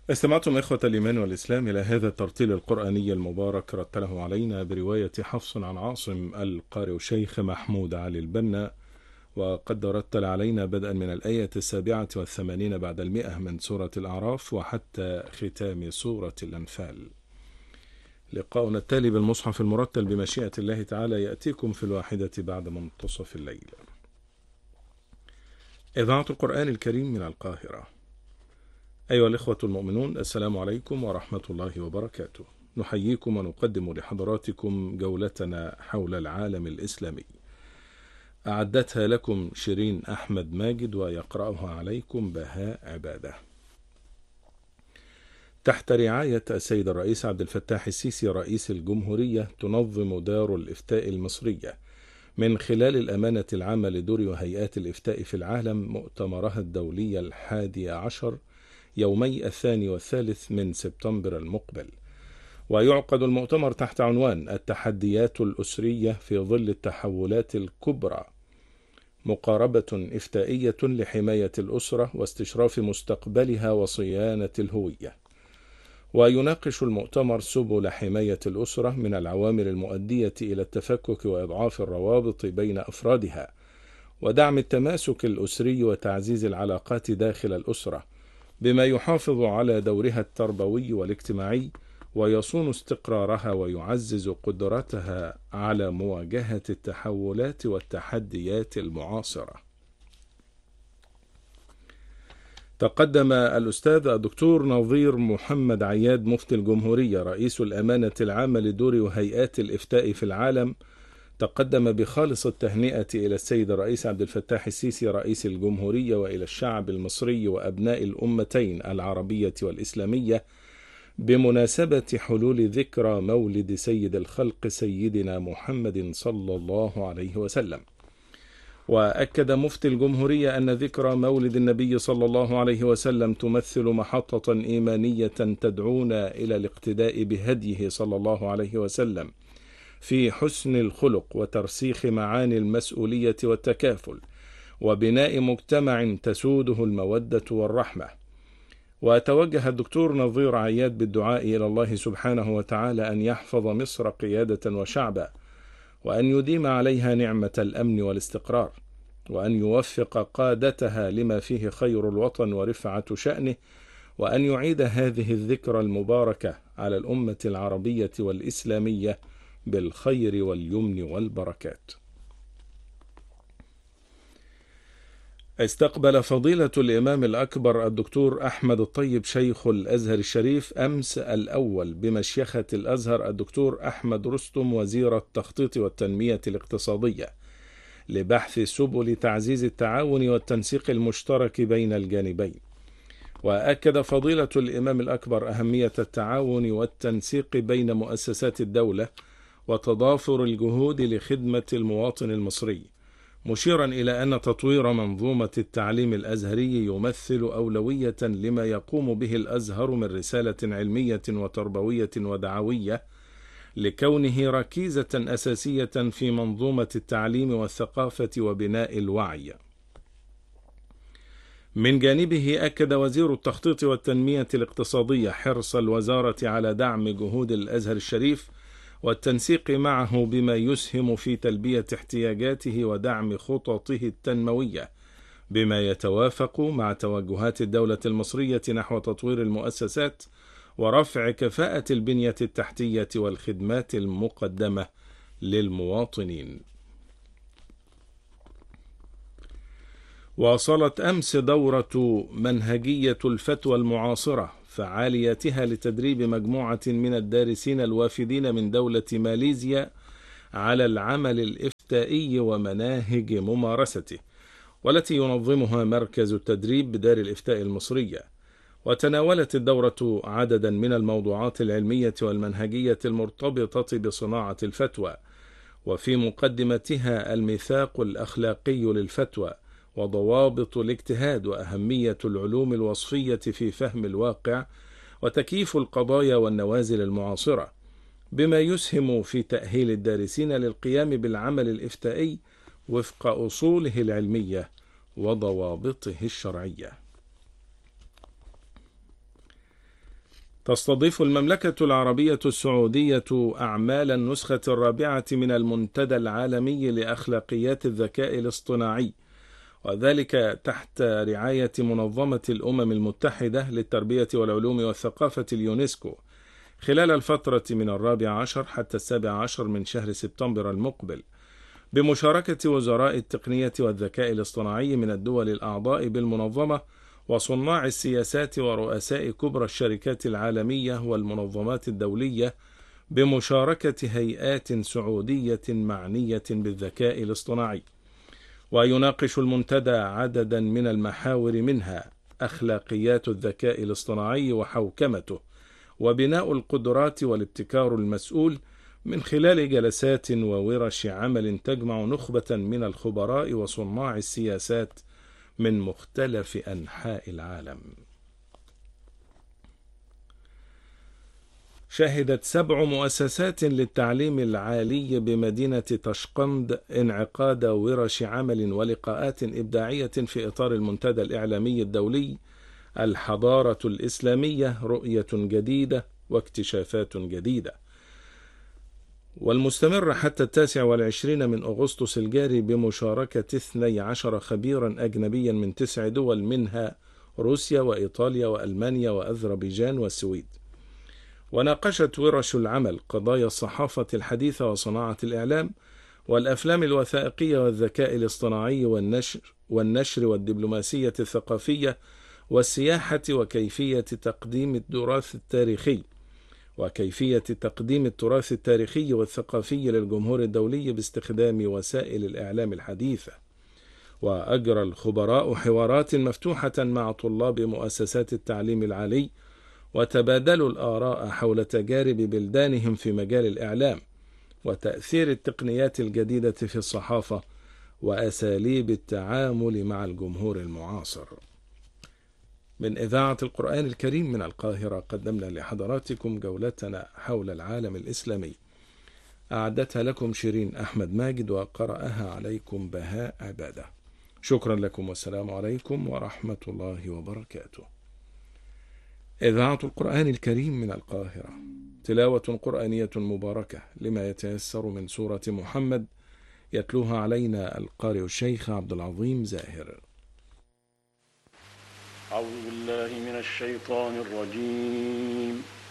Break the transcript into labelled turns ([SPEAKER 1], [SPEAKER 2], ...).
[SPEAKER 1] استمعتم إخوة الإيمان والإسلام إلى هذا الترتيل القرآني المبارك رتله علينا برواية حفص عن عاصم القارئ الشيخ محمود علي البنا، وقد رتل علينا بدءا من الآية 87 بعد 100 من سورة الأعراف وحتى ختام سورة الأنفال. لقاؤنا التالي بالمصحف المرتل بمشيئة الله تعالى يأتيكم في 1 بعد منتصف الليل. إذاعة القرآن الكريم من القاهرة. أيها الإخوة المؤمنون، السلام عليكم ورحمة الله وبركاته. نحييكم ونقدم لحضراتكم جولتنا حول العالم الإسلامي. أعدتها لكم شيرين أحمد ماجد ويقرأها عليكم بهاء عبادة. تحت رعاية السيد الرئيس عبد الفتاح السيسي رئيس الجمهورية، تنظم دار الإفتاء المصرية من خلال الأمانة العامة لدور وهيئات الإفتاء في العالم مؤتمرها الدولي 11 يومي 2 والثالث من سبتمبر المقبل. ويعقد المؤتمر تحت عنوان التحديات الأسرية في ظل التحولات الكبرى، مقاربة إفتائية لحماية الأسرة واستشراف مستقبلها وصيانة الهوية. ويناقش المؤتمر سبل حماية الأسرة من العوامل المؤدية إلى التفكك وإضعاف الروابط بين أفرادها، ودعم التماسك الأسري وتعزيز العلاقات داخل الأسرة بما يحافظ على دورها التربوي والاجتماعي ويصون استقرارها ويعزز قدرتها على مواجهة التحولات والتحديات المعاصرة. تقدم الأستاذ الدكتور نظير محمد عياد مفتي الجمهورية رئيس الأمانة العامة لدور وهيئات الإفتاء في العالم، تقدم بخالص التهنئة إلى السيد الرئيس عبد الفتاح السيسي رئيس الجمهورية وإلى الشعب المصري وأبناء الأمتين العربية والإسلامية بمناسبة حلول ذكرى مولد سيد الخلق سيدنا محمد صلى الله عليه وسلم. وأكد مفتي الجمهورية أن ذكرى مولد النبي صلى الله عليه وسلم تمثل محطة إيمانية تدعونا إلى الاقتداء بهديه صلى الله عليه وسلم في حسن الخلق وترسيخ معاني المسؤولية والتكافل وبناء مجتمع تسوده المودة والرحمة. وتوجه الدكتور نظير عياد بالدعاء إلى الله سبحانه وتعالى أن يحفظ مصر قيادة وشعبا، وأن يديم عليها نعمة الأمن والاستقرار، وأن يوفق قادتها لما فيه خير الوطن ورفعة شأنه، وأن يعيد هذه الذكرى المباركة على الأمة العربية والإسلامية بالخير واليمن والبركات. استقبل فضيلة الإمام الأكبر الدكتور أحمد الطيب شيخ الأزهر الشريف أمس الأول بمشيخة الأزهر الدكتور أحمد رستم وزير التخطيط والتنمية الاقتصادية لبحث سبل تعزيز التعاون والتنسيق المشترك بين الجانبين. وأكد فضيلة الإمام الأكبر أهمية التعاون والتنسيق بين مؤسسات الدولة وتضافر الجهود لخدمة المواطن المصري، مشيرا إلى أن تطوير منظومة التعليم الأزهري يمثل أولوية لما يقوم به الأزهر من رسالة علمية وتربوية ودعوية، لكونه ركيزة أساسية في منظومة التعليم والثقافة وبناء الوعي. من جانبه أكد وزير التخطيط والتنمية الاقتصادية حرص الوزارة على دعم جهود الأزهر الشريف والتنسيق معه بما يسهم في تلبية احتياجاته ودعم خططه التنموية، بما يتوافق مع توجهات الدولة المصرية نحو تطوير المؤسسات ورفع كفاءة البنية التحتية والخدمات المقدمة للمواطنين. واصلت أمس دورة منهجية الفتوى المعاصرة فعالياتها لتدريب مجموعة من الدارسين الوافدين من دولة ماليزيا على العمل الإفتائي ومناهج ممارسته، والتي ينظمها مركز التدريب بدار الإفتاء المصرية. وتناولت الدورة عددا من الموضوعات العلمية والمنهجية المرتبطة بصناعة الفتوى، وفي مقدمتها الميثاق الأخلاقي للفتوى وضوابط الاجتهاد وأهمية العلوم الوصفية في فهم الواقع وتكييف القضايا والنوازل المعاصرة، بما يسهم في تأهيل الدارسين للقيام بالعمل الإفتائي وفق أصوله العلمية وضوابطه الشرعية. تستضيف المملكة العربية السعودية أعمال النسخة الرابعة من المنتدى العالمي لأخلاقيات الذكاء الاصطناعي، وذلك تحت رعاية منظمة الأمم المتحدة للتربية والعلوم والثقافة اليونسكو، خلال الفترة من 14 حتى 17 من شهر سبتمبر المقبل، بمشاركة وزراء التقنية والذكاء الاصطناعي من الدول الأعضاء بالمنظمة وصناع السياسات ورؤساء كبرى الشركات العالمية والمنظمات الدولية، بمشاركة هيئات سعودية معنية بالذكاء الاصطناعي. ويناقش المنتدى عددا من المحاور، منها أخلاقيات الذكاء الاصطناعي وحوكمته، وبناء القدرات والابتكار المسؤول، من خلال جلسات وورش عمل تجمع نخبة من الخبراء وصناع السياسات من مختلف أنحاء العالم. شهدت 7 مؤسسات للتعليم العالي بمدينة تاشقند انعقاد ورش عمل ولقاءات إبداعية في إطار المنتدى الإعلامي الدولي الحضارة الإسلامية، رؤية جديدة واكتشافات جديدة، والمستمر حتى 29 من أغسطس الجاري، بمشاركة 12 خبيرا أجنبيا من 9 دول، منها روسيا وإيطاليا وألمانيا وأذربيجان والسويد. وناقشت ورش العمل قضايا الصحافة الحديثة وصناعة الإعلام والأفلام الوثائقية والذكاء الاصطناعي والنشر والدبلوماسية الثقافية والسياحة، وكيفية تقديم التراث التاريخي والثقافي للجمهور الدولي باستخدام وسائل الإعلام الحديثة. وأجرى الخبراء حوارات مفتوحة مع طلاب مؤسسات التعليم العالي، وتبادلوا الآراء حول تجارب بلدانهم في مجال الإعلام وتأثير التقنيات الجديدة في الصحافة وأساليب التعامل مع الجمهور المعاصر. من إذاعة القرآن الكريم من القاهرة قدمنا لحضراتكم جولتنا حول العالم الإسلامي، أعدتها لكم شيرين أحمد ماجد وقرأها عليكم بهاء عبادة. شكرا لكم والسلام عليكم ورحمة الله وبركاته. إذاعة القرآن الكريم من القاهرة، تلاوة قرآنية مباركة لما يتيسر من سورة محمد، يتلوها علينا القارئ الشيخ عبد العظيم زاهر.
[SPEAKER 2] أعوذ بالله من الشيطان الرجيم.